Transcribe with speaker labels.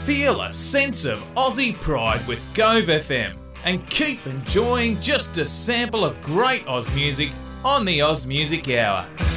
Speaker 1: Feel a sense of Aussie pride with Gove FM and keep enjoying just a sample of great Oz music on the Oz Music Hour.